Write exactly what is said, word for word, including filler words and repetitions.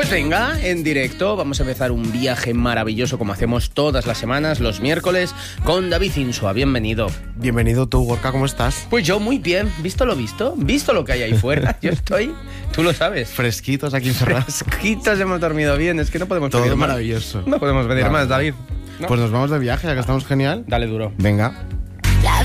Pues venga, en directo vamos a empezar un viaje maravilloso como hacemos todas las semanas, los miércoles, con David Insua. Bienvenido. Bienvenido tú, Gorka, ¿cómo estás? Pues yo muy bien, ¿visto lo visto? ¿Visto lo que hay ahí fuera? Yo estoy, tú lo sabes. Fresquitos aquí encerrados. Fresquitos, hemos dormido bien, es que no podemos Todo pedir maravilloso. más. No podemos pedir Vale. más, David. ¿No? Pues nos vamos de viaje, ya que estamos genial. Dale duro. Venga.